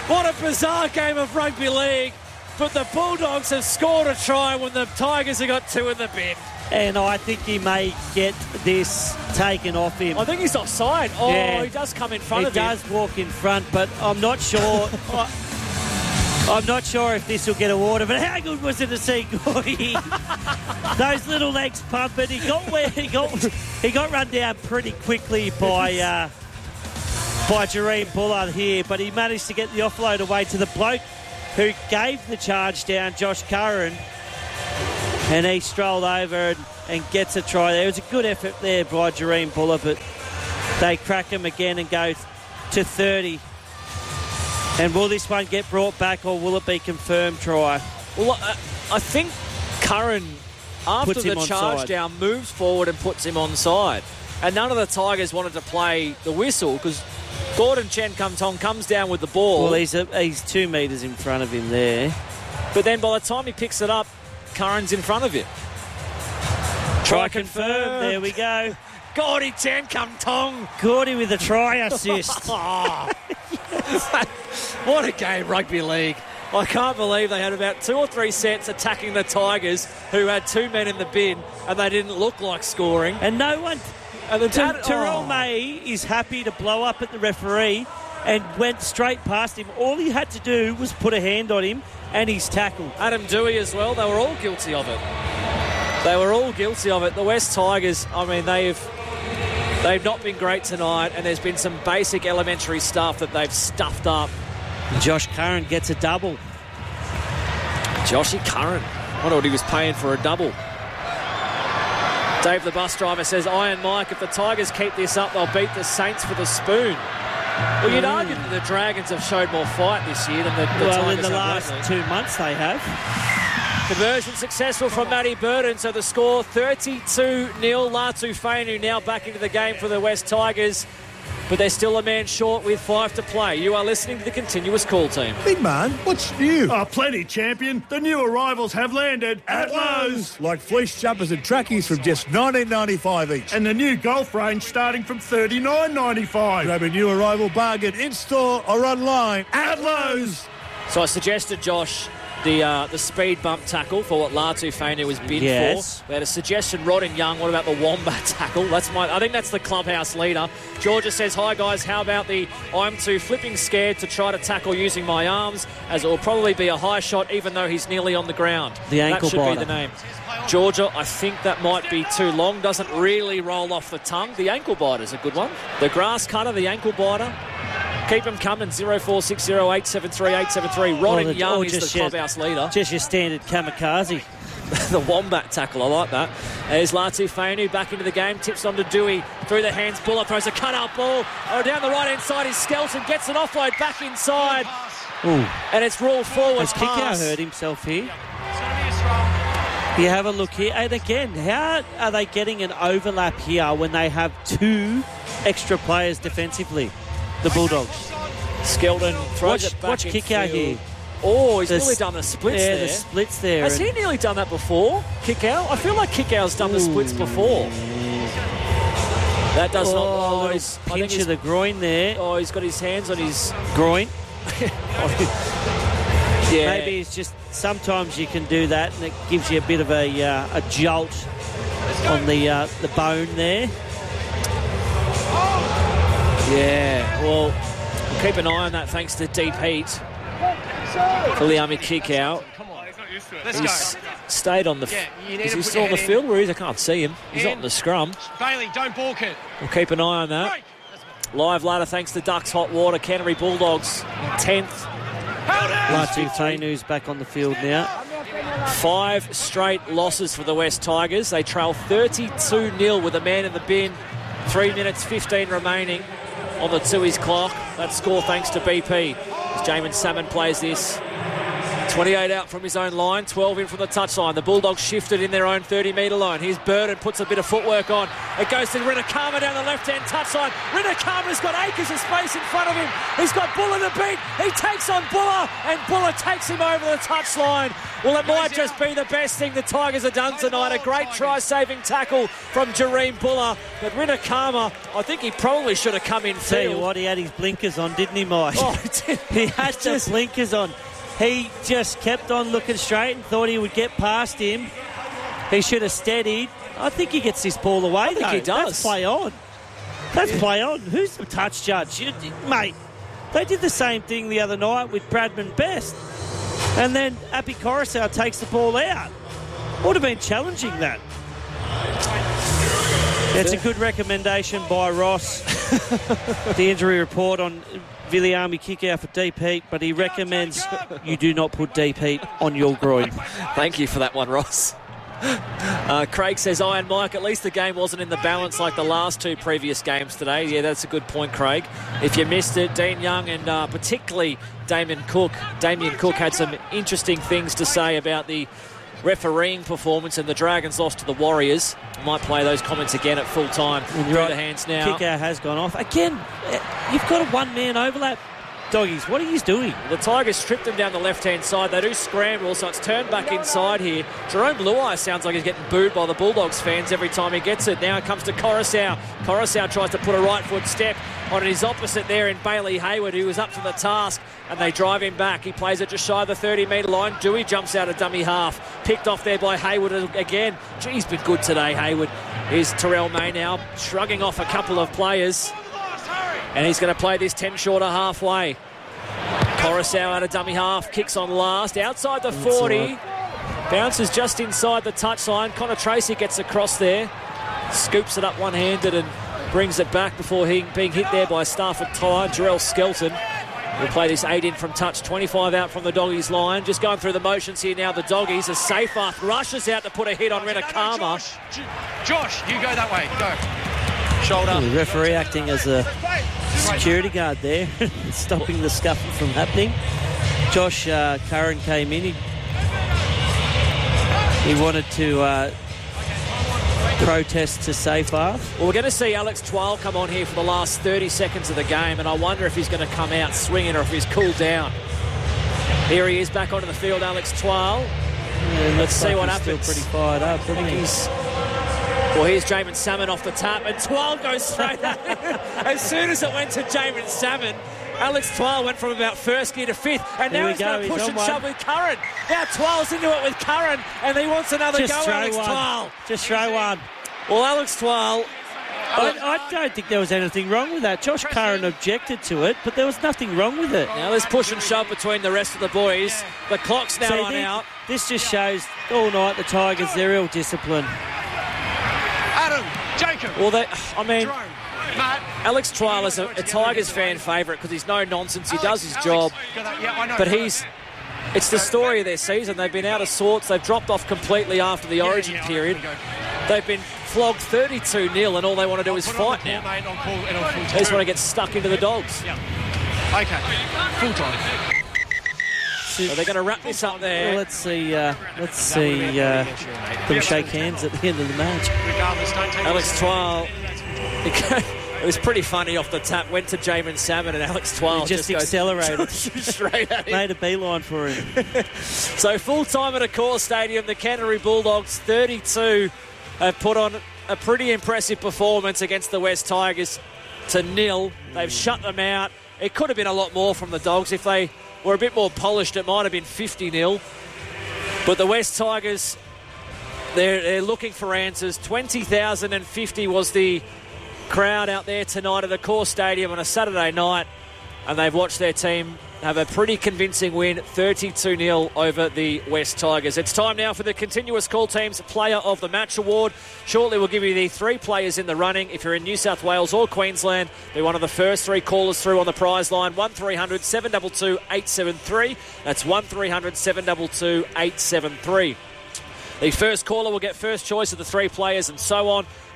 What a bizarre game of rugby league. But the Bulldogs have scored a try when the Tigers have got 2 in the bin. And I think he may get this taken off him. I think he's offside. Oh, Yeah. he does come in front of him. He does walk in front, but I'm not sure. I'm not sure if this will get awarded. But how good was it to see Gordy? Those little legs pumping. He got run down pretty quickly by Jareem Buller here, but he managed to get the offload away to the bloke who gave the charge down, Josh Curran, and he strolled over and gets a try there. It was a good effort there by Jareem Buller, but they crack him again and go to 30. And will this one get brought back, or will it be confirmed try? Well, I think Curran, after Puts him the charge onside. down, moves forward and puts him onside. And none of the Tigers wanted to play the whistle because Gordon Chen Kum-Tong comes down with the ball. Well, he's 2 metres in front of him there. But then by the time he picks it up, Curran's in front of him. Try confirmed. There we go. Gordy Chen Kum-Tong. Gordy with a try assist. What a game, rugby league. I can't believe they had about 2 or 3 sets attacking the Tigers, who had 2 men in the bin, and they didn't look like scoring. And no one... And the Terrell May is happy to blow up at the referee and went straight past him. All he had to do was put a hand on him and he's tackled. Adam Dewey as well, they were all guilty of it. They were all guilty of it. The West Tigers, I mean, they've not been great tonight, and there's been some basic elementary stuff that they've stuffed up. Josh Curran gets a double. Joshy Curran. I wonder what he was paying for a double. Dave, the bus driver, says, Iron Mike, if the Tigers keep this up, they'll beat the Saints for the spoon. Well, you'd argue that the Dragons have showed more fight this year than the Tigers in the have last lately. 2 months they have. Conversion successful from Matty Burton, so the score 32-0. Latu Fainu now back into the game for the West Tigers, but they're still a man short with 5 to play. You are listening to the Continuous Call Team. Big man, what's new? Plenty, champion. The new arrivals have landed at Lowe's. Like fleece jumpers and trackies from just $19.95 each. And the new golf range starting from $39.95. Grab a new arrival bargain in-store or online At Lowe's. So I suggested, Josh, the speed bump tackle for what Latu Fainu was bid Yes. for. We had a suggestion, Rodden Young. What about the Wombat tackle? I think that's the clubhouse leader. Georgia says, hi guys, how about the I'm too flipping scared to try to tackle using my arms, as it will probably be a high shot even though he's nearly on the ground. The ankle That should biter. be the name. Georgia, I think that might be too long. Doesn't really roll off the tongue. The ankle biter's a good one. The grass cutter, the ankle biter. Keep them coming, 0460873873. Rodden Young is the clubhouse leader. Just your standard kamikaze. The Wombat tackle, I like that. There's Latu Fainu back into the game, tips on to Dewey, through the hands, Buller throws a cut-out ball, down the right-hand side is Skelton, gets an offload back inside, Ooh. and it's ruled forward Has Kickout pass. hurt himself here? You have a look here, and again, how are they getting an overlap here when they have 2 extra players defensively? The Bulldogs. Skelton throws it back Watch in Kick Out field. here. Oh, he's The nearly s- done the splits Yeah, there. the splits there. Has he nearly done that before, Kick Out? I feel like Kick Out's done the splits before. That does not... Oh, I little think pinch he's, of the groin there. he's got his hands on his... Groin. Yeah. Maybe it's just sometimes you can do that and it gives you a bit of a jolt on the bone there. Yeah, well, we'll keep an eye on that thanks to Deep Heat. For Liami Kick Out. Let's He's go. stayed on the... Yeah, you need is to he put still your on the head field? Where is he? I can't see him. He's not In. in the scrum. Bailey, don't balk it. We'll keep an eye on that. Break. Live ladder thanks to Ducks Hot Water. Canterbury Bulldogs 10th. Latu Fainu's back on the field now. 5 straight losses for the West Tigers. They trail 32-0 with a man in the bin. 3 minutes 15 remaining on the Tui's clock. That score thanks to BP. As Jamin Salmon plays this 28 out from his own line, 12 in from the touchline. The Bulldogs shifted in their own 30-metre line. Here's Burden, puts a bit of footwork on. It goes to Rinakama down the left-hand touchline. Rinakama's got acres of space in front of him. He's got Buller to beat. He takes on Buller, and Buller takes him over the touchline. Well, it might just be the best thing the Tigers have done tonight. A great try-saving tackle from Jareem Buller. But Rinakama, I think he probably should have come in field. Tell you what, he had his blinkers on, didn't he, Mike? Oh, he did. He had the blinkers on. He just kept on looking straight and thought he would get past him. He should have steadied. I think he gets this ball away, I think he does. That's play on. That's play on. Who's the touch judge? Mate, they did the same thing the other night with Bradman Best. And then Api Coruscant takes the ball out. Would have been challenging that. It's a good recommendation by Ross. The injury report on Viliami kick out for deep heat, but he recommends you do not put deep heat on your groin. Thank you for that one, Ross. Craig says, Iron Mike, at least the game wasn't in the balance like the last two previous games today. Yeah, that's a good point, Craig. If you missed it, Dean Young and particularly Damien Cook had some interesting things to say about the refereeing performance, and the Dragons lost to the Warriors. Might play those comments again at full time. Through the hands now. Kick out has gone off. Again, you've got a one-man overlap. Doggies, what are you doing? The Tigers stripped them down the left-hand side. They do scramble, so it's turned back inside here. Jerome Luai sounds like he's getting booed by the Bulldogs fans every time he gets it. Now it comes to Coruscant. Coruscant tries to put a right foot step on his opposite there in Bailey Hayward, who was up to the task, and they drive him back. He plays it just shy of the 30-metre line. Dewey jumps out a dummy half. Picked off there by Hayward again. Gee, he's been good today, Hayward. Here's Terrell May now, shrugging off a couple of players. And he's going to play this 10 shorter halfway. Coruscant out of dummy half, kicks on last, outside the 40. Bounces just inside the touchline. Connor Tracy gets across there. Scoops it up one-handed and brings it back before being hit there by Stafford Tyre. Jarrell Skelton will play this 8 in from touch. 25 out from the Doggies line. Just going through the motions here now. The Doggies. A Seyfarth rushes out to put a hit on Rinakama. Josh, you go that way. Go. Shoulder. The referee acting as a security guard there, stopping the scuffle from happening. Josh Curran came in. He wanted to protest to Seyfarth. Well, we're going to see Alex Twal come on here for the last 30 seconds of the game, and I wonder if he's going to come out swinging or if he's cooled down. Here he is back onto the field, Alex Twal. Yeah, let's see what happens. Still pretty fired up, isn't he? Well, here's Jamin Salmon off the tap, and Twal goes straight at him. As soon as it went to Jamin Salmon, Alex Twal went from about first gear to fifth, and now he's going to push and shove with Curran. Now Twal's into it with Curran, and he wants another go, Alex Twal. Just throw one. Well, Alex Twal... I don't think there was anything wrong with that. Josh Curran objected to it, but there was nothing wrong with it. Now there's push and shove between the rest of the boys. The clock's now run out. This just shows all night the Tigers, their ill discipline. Adam, Jacob. Well, Alex Twal is a Tigers fan favourite because he's no nonsense. He does his job. But it's the story of their season. They've been out of sorts. They've dropped off completely after the Origin period. They've been flogged 32-0 and all they want to do is fight now. They just want to get stuck into the Dogs. Okay, full time. So they're going to wrap this up there. Well, let's see them shake hands at the end of the match. Alex Twal, it was pretty funny off the tap. Went to Jamin Salmon and Alex Twal just accelerated straight at him. Made a beeline for him. So full time at Accor Stadium, the Canterbury Bulldogs 32 have put on a pretty impressive performance against the West Tigers to 0. They've shut them out. It could have been a lot more from the Dogs. If they were a bit more polished, it might have been 50-0. But the West Tigers, they're looking for answers. 20,050 was the crowd out there tonight at Accor Stadium on a Saturday night, and they've watched their team have a pretty convincing win, 32-0 over the West Tigers. It's time now for the Continuous Call Team's Player of the Match Award. Shortly we'll give you the 3 players in the running. If you're in New South Wales or Queensland, be one of the first 3 callers through on the prize line. 1300 722 873. That's 1300 722 873. The first caller will get first choice of the 3 players and so on.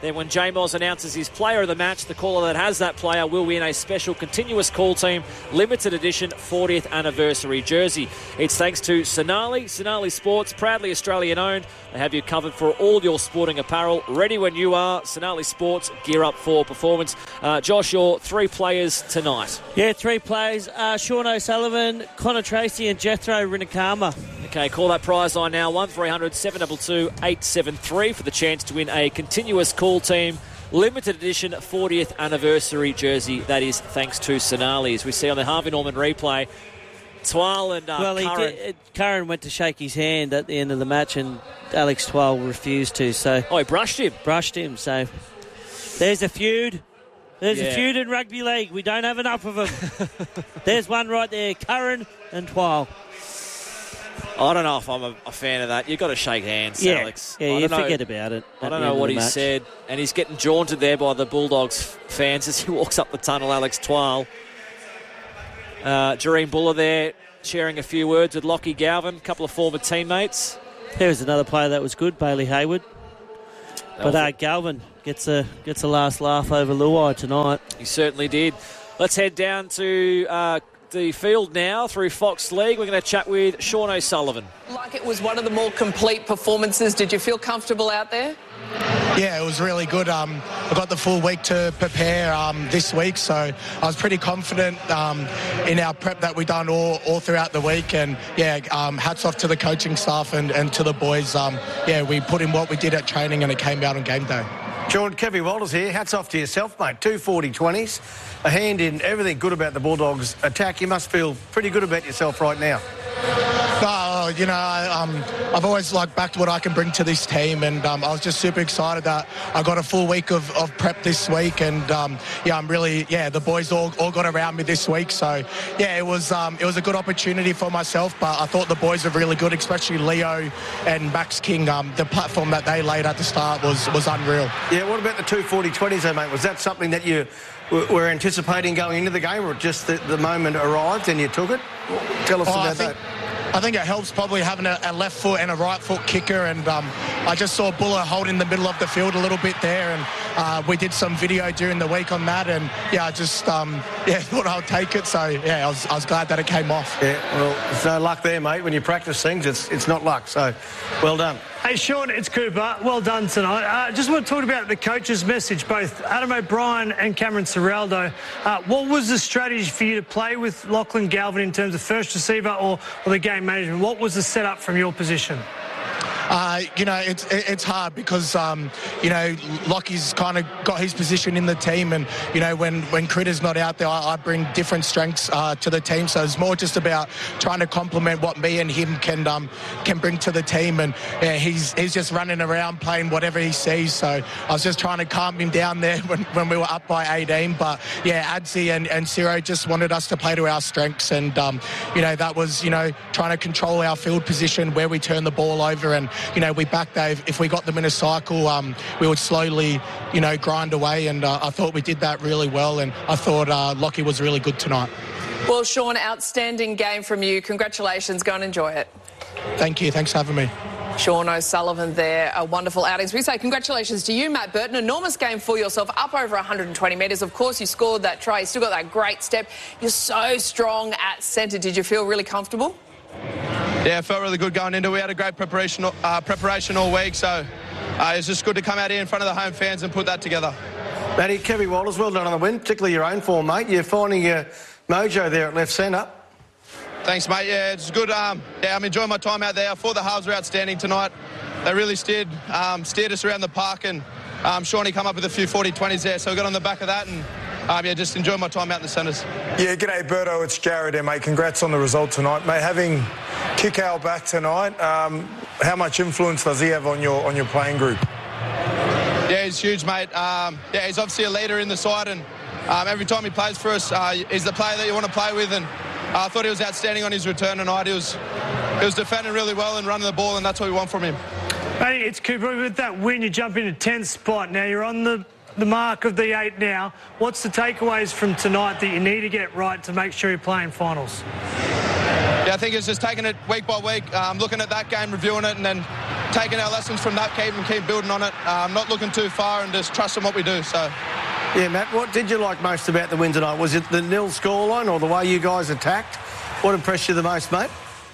Then when J-Moz announces his player of the match, the caller that has that player will win a special continuous call team limited edition 40th anniversary jersey. It's thanks to Sonali. Sonali Sports, proudly Australian owned. They have you covered for all your sporting apparel. Ready when you are. Sonali Sports, gear up for performance. Josh, your 3 players tonight. Yeah, 3 players. Sean O'Sullivan, Connor Tracy and Jethro Rinakama. Okay, call that prize line now, 1300 722 873 for the chance to win a continuous call team limited edition 40th anniversary jersey. That is thanks to Sonali. As we see on the Harvey Norman replay, Twal and Curran. Curran went to shake his hand at the end of the match and Alex Twal refused to. So he brushed him. So there's a feud. There's a feud in rugby league. We don't have enough of them. There's one right there, Curran and Twal. I don't know if I'm a fan of that. You've got to shake hands, Alex. Yeah, you forget about it. I don't know what he said. And he's getting jaunted there by the Bulldogs fans as he walks up the tunnel, Alex Twal. Jareen Buller there sharing a few words with Lockie Galvin, a couple of former teammates. There's another player that was good, Bailey Hayward. But Galvin gets a last laugh over Luai tonight. He certainly did. Let's head down to the field now through Fox League. We're going to chat with Sean O'Sullivan. Like it was one of the more complete performances. Did you feel comfortable out there? Yeah, it was really good. I got the full week to prepare this week, so I was pretty confident in our prep that we done all throughout the week. And hats off to the coaching staff and to the boys. We put in what we did at training and it came out on game day. Sean, Kevy Walters here. Hats off to yourself, mate. 2 40-20s. A hand in everything good about the Bulldogs' attack. You must feel pretty good about yourself right now. I've always backed what I can bring to this team, and I was just super excited that I got a full week of prep this week, and I'm really the boys all got around me this week, so it was a good opportunity for myself. But I thought the boys were really good, especially Leo and Max King. The platform that they laid at the start was unreal. Yeah, what about the 2 40-20s though, mate? Was that something that you were anticipating going into the game, or just the moment arrived and you took it? Tell us about that. I think it helps probably having a left foot and a right foot kicker, and I just saw Buller holding the middle of the field a little bit there, and we did some video during the week on that, and I just thought I'd take it, so I was glad that it came off. Yeah, well, there's no luck there, mate. When you practice things, it's not luck, so well done. Hey, Sean, it's Cooper. Well done tonight. Just want to talk about the coach's message, both Adam O'Brien and Cameron Ciraldo. What was the strategy for you to play with Lachlan Galvin in terms of first receiver or the game management? What was the setup from your position? It's hard because, Lockie's kind of got his position in the team, and, when Critter's not out there, I bring different strengths to the team. So it's more just about trying to complement what me and him can bring to the team. And he's just running around playing whatever he sees. So I was just trying to calm him down there when we were up by 18. But, Adzi and Ciro just wanted us to play to our strengths. And, that was, trying to control our field position, where we turn the ball over, and we backed Dave. If we got them in a cycle, we would slowly, grind away. And I thought we did that really well. And I thought Lockie was really good tonight. Well, Sean, outstanding game from you. Congratulations. Go and enjoy it. Thank you. Thanks for having me. Sean O'Sullivan there, a wonderful outings. We say congratulations to you, Matt Burton. Enormous game for yourself, up over 120 metres. Of course, you scored that try. You still got that great step. You're so strong at centre. Did you feel really comfortable? Yeah, it felt really good going into it. We had a great preparation all week, so it's just good to come out here in front of the home fans and put that together. Matty, Kevy Walters, well done on the win, particularly your own form, mate. You're finding your mojo there at left centre. Thanks, mate. Yeah, it's good. I'm enjoying my time out there. I thought the halves were outstanding tonight. They really steered us around the park, and Shawnee come up with a few 40-20s there, so we got on the back of that and just enjoying my time out in the centres. Yeah, g'day, Berto. It's Jared here, mate. Congrats on the result tonight. Mate, having Kikau back tonight, how much influence does he have on your playing group? Yeah, he's huge, mate. He's obviously a leader in the side, and every time he plays for us, he's the player that you want to play with, and I thought he was outstanding on his return tonight. He was defending really well and running the ball, and that's what we want from him. Hey, it's Cooper. With that win, you jump into 10th spot. Now you're on the mark of the 8 now. What's the takeaways from tonight that you need to get right to make sure you're playing finals? Yeah, I think it's just taking it week by week, looking at that game, reviewing it, and then taking our lessons from that game and keep building on it. Not looking too far and just trusting what we do. So. Yeah, Matt, what did you like most about the win tonight? Was it the nil scoreline or the way you guys attacked? What impressed you the most, mate?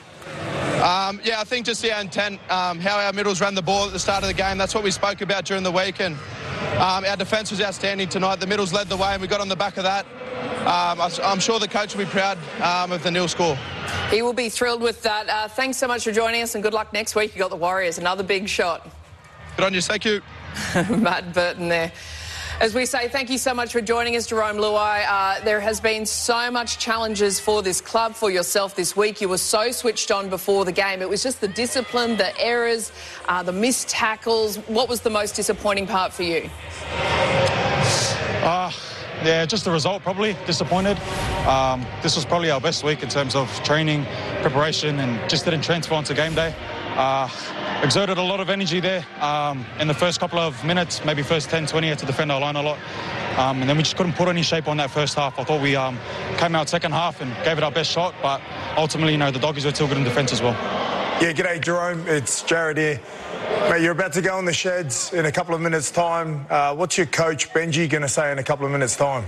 I think just our intent, how our middles ran the ball at the start of the game. That's what we spoke about during the week. And our defence was outstanding tonight. The middles led the way and we got on the back of that. I'm sure the coach will be proud of the nil score. He will be thrilled with that. Thanks so much for joining us and good luck next week. You got the Warriors, another big shot. Good on you, thank you. Matt Burton there. As we say, thank you so much for joining us, Jarome Luai. There has been so much challenges for this club, for yourself this week. You were so switched on before the game. It was just the discipline, the errors, the missed tackles. What was the most disappointing part for you? Yeah, just the result, probably. Disappointed. This was probably our best week in terms of training, preparation, and just didn't transfer onto game day. Exerted a lot of energy there in the first couple of minutes, maybe first 10, 20, had to defend our line a lot. And then we just couldn't put any shape on that first half. I thought we came out second half and gave it our best shot, but ultimately, the Doggies were too good in defence as well. Yeah, g'day, Jarome. It's Jared here. Mate, you're about to go on the sheds in a couple of minutes' time. What's your coach, Benji, going to say in a couple of minutes' time?